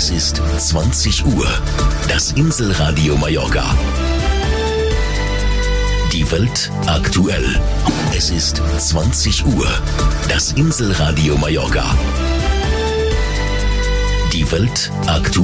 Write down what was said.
Es ist 20 Uhr. Das Inselradio Mallorca. Die Welt aktuell. Es ist 20 Uhr. Das Inselradio Mallorca. Die Welt aktuell.